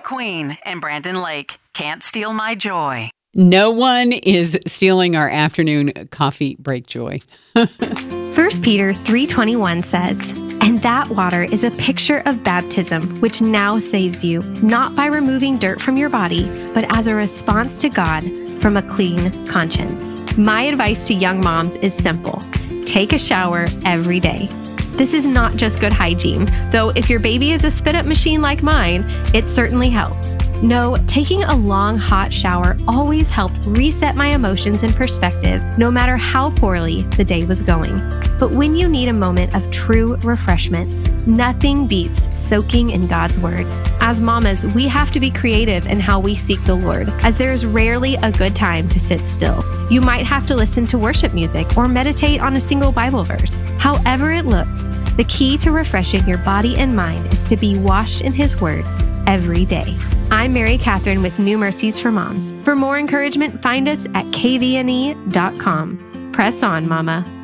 Queen and Brandon Lake. Can't steal my joy. No one is stealing our afternoon coffee break joy. 1 Peter 3:21 says, "And that water is a picture of baptism, which now saves you, not by removing dirt from your body, but as a response to God from a clean conscience." My advice to young moms is simple. Take a shower every day. This is not just good hygiene, though if your baby is a spit-up machine like mine, it certainly helps. No, taking a long hot shower always helped reset my emotions in perspective, no matter how poorly the day was going. But when you need a moment of true refreshment, nothing beats soaking in God's Word. As mamas, we have to be creative in how we seek the Lord, as there is rarely a good time to sit still. You might have to listen to worship music or meditate on a single Bible verse. However it looks, the key to refreshing your body and mind is to be washed in His Word every day. I'm Mary Catherine with New Mercies for Moms. For more encouragement, find us at kvne.com. Press on, Mama.